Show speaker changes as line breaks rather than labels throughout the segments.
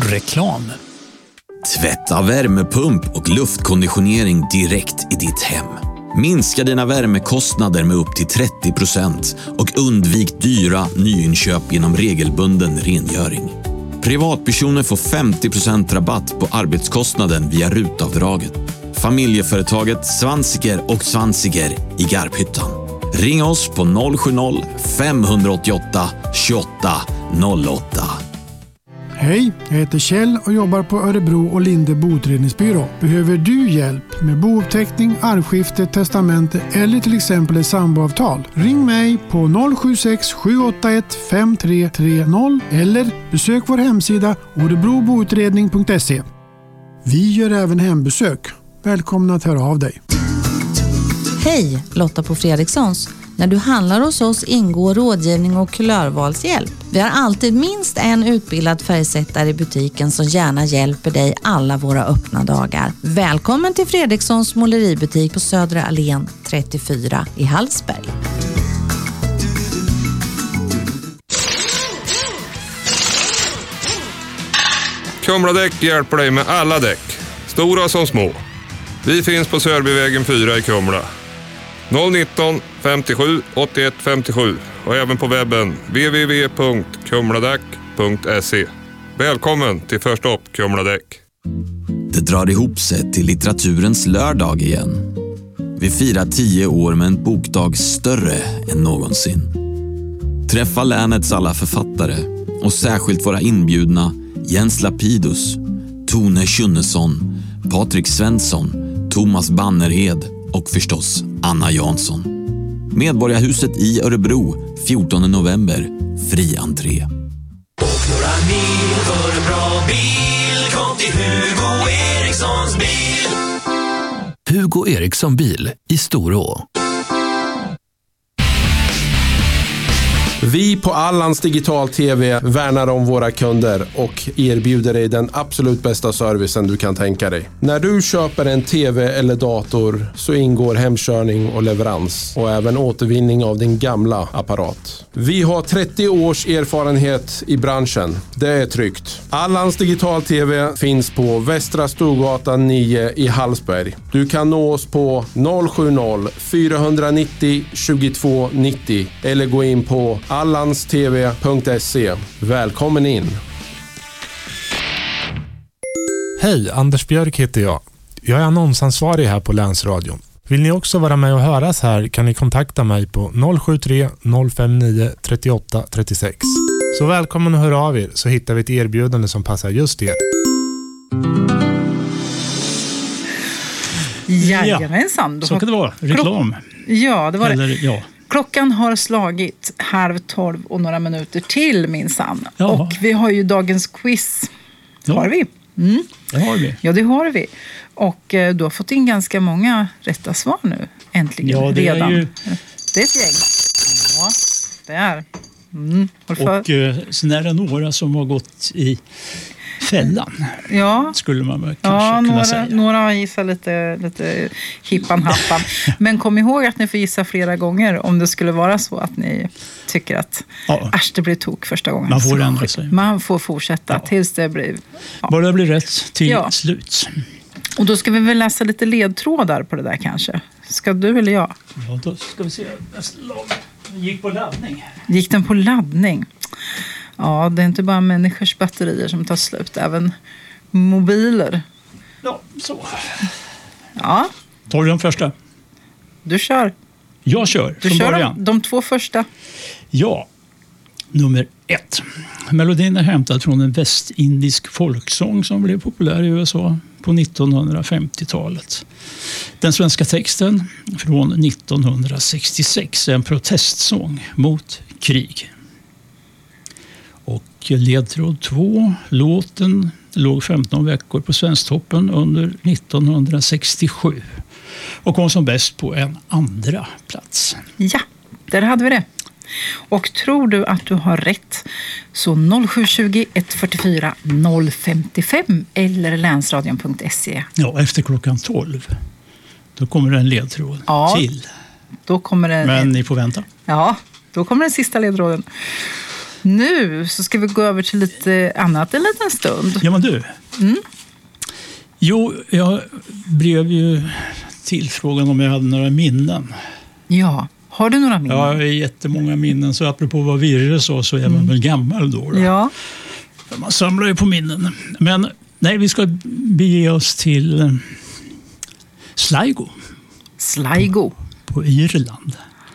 Reklam.
Tvätta värmepump och luftkonditionering direkt i ditt hem. Minska dina värmekostnader med upp till 30% och undvik dyra nyinköp genom regelbunden rengöring. Privatpersoner får 50% rabatt på arbetskostnaden via RUT-avdraget. Familjeföretaget Svansiger och Svansiger i Garphyttan. Ring oss på 070-588 28 08.
Hej, jag heter Kjell och jobbar på Örebro och Linde boutredningsbyrå. Behöver du hjälp med bouppteckning, arvskifte, testamente eller till exempel ett samboavtal? Ring mig på 076 781 5330 eller besök vår hemsida orebroboutredning.se. Vi gör även hembesök. Välkomna att höra av dig.
Hej, Lotta på Fredrikssons. När du handlar hos oss ingår rådgivning och kulörvalshjälp. Vi har alltid minst en utbildad färgsättare i butiken som gärna hjälper dig alla våra öppna dagar. Välkommen till Fredrikssons måleributik på Södra Allén 34 i Hallsberg.
Kumladäck hjälper dig med alla däck, stora som små. Vi finns på Sörbyvägen 4 i Kumla. 019 57 81 57 och även på webben www.kumladäck.se. Välkommen till Första upp Kumladäck.
Det drar ihop sig till litteraturens lördag igen. Vi firar 10 år med en bokdag större än någonsin. Träffa länets alla författare och särskilt våra inbjudna Jens Lapidus, Tone Schunnesson, Patrik Svensson, Thomas Bannerhed och förstås Anna Jansson. Medborgarhuset i Örebro, 14 november, fri entré.
Och några mil för en bra bil, kom till Hugo Erikssons bil.
Hugo Eriksson bil i Storå.
Vi på Allans Digital TV värnar om våra kunder och erbjuder dig den absolut bästa servicen du kan tänka dig. När du köper en TV eller dator så ingår hemkörning och leverans och även återvinning av din gamla apparat. Vi har 30 års erfarenhet i branschen. Det är tryggt. Allans Digital TV finns på Västra Storgatan 9 i Hallsberg. Du kan nå oss på 070-490 22 90 eller gå in på allanstv.se. Välkommen in!
Hej, Anders Björk heter jag. Jag är annonsansvarig här på Länsradion. Vill ni också vara med och höras här kan ni kontakta mig på 073 059 38 36. Så välkommen att höra av er så hittar vi ett erbjudande som passar just er.
Jajamensan.
Så kan det vara. Reklam.
Ja, det var
eller,
det.
Ja.
Klockan har slagit 11:30 och några minuter till minsann.
Ja.
Och vi har ju dagens quiz.
Ja.
Har vi? Mm.
Det har vi.
Ja, det har vi. Och du har fått in ganska många rätta svar nu. Äntligen.
Ja, det
redan.
är ju...
Det är ett gäng. Ja, det är.
Och sen är det några som har gått i fällan.
Ja.
Skulle man väl kanske kunna säga.
Några har gissat lite hippan-happan. Men kom ihåg att ni får gissa flera gånger om det skulle vara så att ni tycker att det blir tok första gången.
Man får ändra sig.
Man får fortsätta tills det blir... Ja.
Bara det blir rätt till slut.
Och då ska vi väl läsa lite ledtrådar på det där kanske. Ska du eller jag?
Ja, då ska vi se. Gick på laddning.
Gick den på laddning? Ja, det är inte bara människors batterier som tar slut. Även mobiler.
Ja, så.
Ja.
Tar du den första?
Du kör.
Jag kör
Du
från
kör
början.
de 2 första.
Ja. Nummer 1. Melodin är hämtad från en västindisk folksång som blev populär i USA på 1950-talet. Den svenska texten från 1966 är en protestsång mot krig. Och ledtråd 2. Låten låg 15 veckor på Svensktoppen under 1967 och kom som bäst på en andra plats.
Ja, där hade vi det. Och tror du att du har rätt så 0720 144 055 eller länsradion.se.
Ja, efter klockan 12 då kommer det en ledtråd till.
Då kommer det...
Men ni får vänta.
Ja, då kommer den sista ledtråden. Nu så ska vi gå över till lite annat en liten stund.
Ja, men du. Jo, jag blev ju tillfrågan om jag hade några minnen.
Ja, har du några minnen?
Ja, jag har jättemånga minnen. Så apropå vad Virre sa så är man väl gammal då.
Ja.
Man samlar ju på minnen. Men nej, vi ska bege oss till Sligo.
Sligo.
På Irland.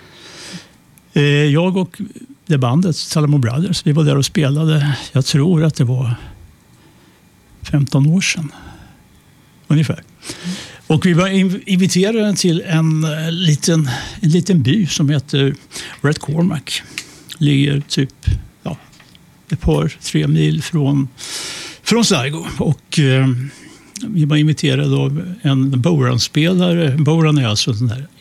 Jag och det bandet, Salamo Brothers, vi var där och spelade. Jag tror att det var 15 år sedan. Ungefär. Och vi var inviterade till en liten by som heter Red Cormac. Ligger typ ett par, 3 mil från Sligo. Och vi var inviterade av en Boran-spelare. Boran är alltså en här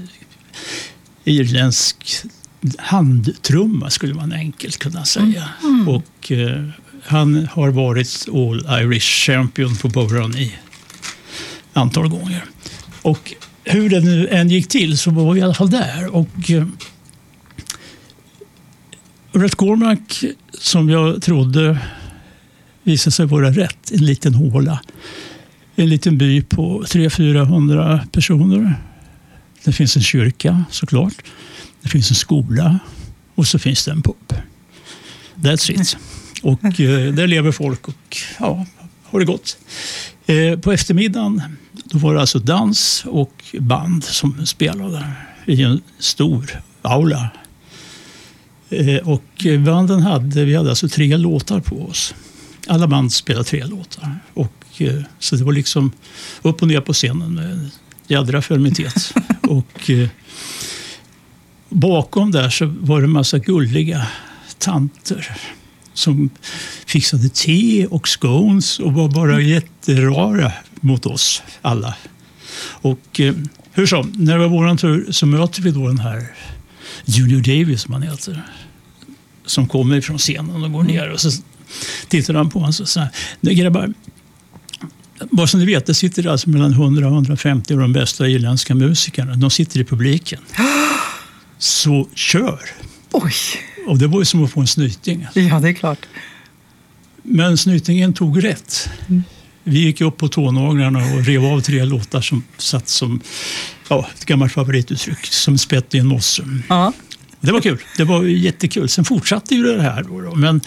irländsk handtrumma skulle man enkelt kunna säga. Och han har varit All Irish Champion på Boran i antal gånger. Och hur det nu än gick till så var vi i alla fall där. Och Red Cormac, som jag trodde visade sig vara rätt, en liten håla. En liten by på 300-400 personer. Det finns en kyrka såklart. Det finns en skola och så finns det en pub. That's it. Och där lever folk och har det gott. På eftermiddagen då var det alltså dans och band som spelade i en stor aula. Och banden vi hade alltså 3 låtar på oss. Alla band spelade 3 låtar. Och så det var liksom upp och ner på scenen med jädra fermitet. Och bakom där så var det en massa gulliga tanter som fixade te och scones och var bara jätterara mot oss alla. Och hur som, när det var våran tur så möter vi då den här Junior Davis som han heter, som kommer från scenen och går ner och så tittar han på oss och så här, grabbar, bara som ni vet, det sitter alltså mellan 100 och 150 av de bästa irländska musikerna. De sitter i publiken. Så kör!
Oj!
Och det var ju som att få en snyting.
Ja, det är klart.
Men snytingen tog rätt. Vi gick upp på tånaglarna och rev av 3 låtar som satt som ett gammalt favorituttryck, som spett i en mosse.
Ja.
Det var kul. Det var jättekul. Sen fortsatte ju det här då. Men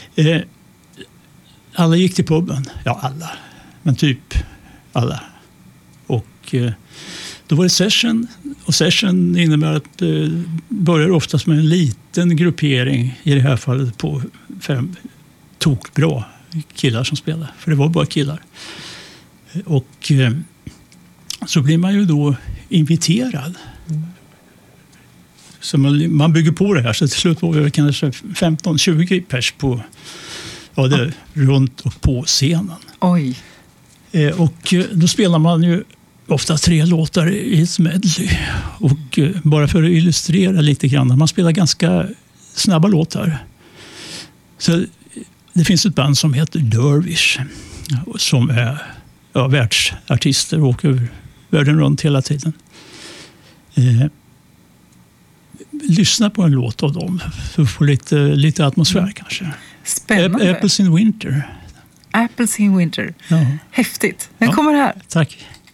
alla gick till puben. Ja, alla. Men typ alla. Och då var det session. Och session innebär att börjar oftast med en liten gruppering. I det här fallet på 5 tokbra killar som spelar. För det var bara killar. Och så blir man ju då inviterad. Så man bygger på det här. Så till slut var det kanske 15-20 pers på det runt och på scenen.
Oj.
Och då spelar man ju ofta 3 låtar i ett medley. Och bara för att illustrera lite grann. Man spelar ganska snabba låtar. Så det finns ett band som heter Dervish. Som är världsartister och åker världen runt hela tiden. Lyssna på en låt av dem för att få lite atmosfär kanske.
Spännande.
Apples in Winter.
Apples in Winter.
Ja.
Häftigt. Den kommer här.
Tack.